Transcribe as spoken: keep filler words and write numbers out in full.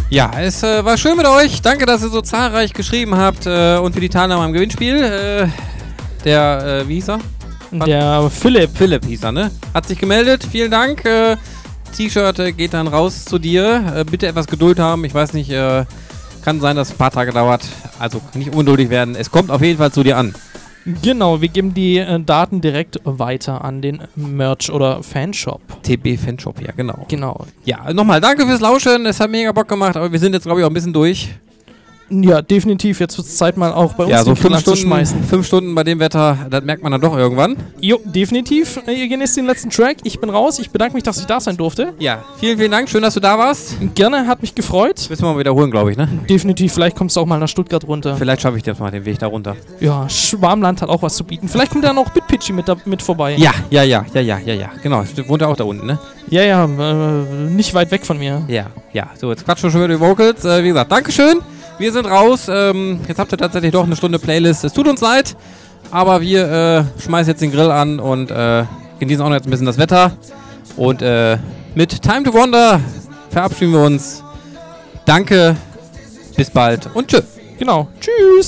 Ja, es äh, war schön mit euch. Danke, dass ihr so zahlreich geschrieben habt äh, und für die Teilnahme am Gewinnspiel. Äh, der, äh, wie hieß er? Der Philipp. Philipp hieß er, ne? Hat sich gemeldet. Vielen Dank. Äh, T-Shirt äh, geht dann raus zu dir. Äh, bitte etwas Geduld haben. Ich weiß nicht, äh, kann sein, dass es ein paar Tage dauert. Also nicht ungeduldig werden. Es kommt auf jeden Fall zu dir an. Genau, wir geben die äh, Daten direkt weiter an den Merch- oder Fanshop. T B Fanshop, ja, genau. Genau. Ja, nochmal danke fürs Lauschen. Es hat mega Bock gemacht, aber wir sind jetzt, glaube ich, auch ein bisschen durch. Ja, definitiv. Jetzt wird es Zeit, mal auch bei uns ja, so den fünf Knall zu Stunden, schmeißen. fünf Stunden bei dem Wetter, das merkt man dann doch irgendwann. Jo, definitiv. Äh, Ihr genießt den letzten Track. Ich bin raus. Ich bedanke mich, dass ich da sein durfte. Ja, vielen, vielen Dank. Schön, dass du da warst. Gerne, hat mich gefreut. Müssen wir mal wiederholen, glaube ich, ne? Definitiv. Vielleicht kommst du auch mal nach Stuttgart runter. Vielleicht schaffe ich jetzt mal den Weg da runter. Ja, Schwarmland hat auch was zu bieten. Vielleicht kommt da noch Bitpitchy mit, da, mit vorbei. Ja, ja, ja, ja, ja, ja, ja. Genau, wohnt er auch da unten, ne? Ja, ja, äh, nicht weit weg von mir. Ja, ja. So, jetzt quatschen wir schon wieder die Vocals. Äh, wie gesagt, Dankeschön. Wir sind raus. Ähm, jetzt habt ihr tatsächlich doch eine Stunde Playlist. Es tut uns leid, aber wir äh, schmeißen jetzt den Grill an und äh, genießen auch noch jetzt ein bisschen das Wetter. Und äh, mit Time to Wonder verabschieden wir uns. Danke, bis bald und tschüss. Genau. Tschüss.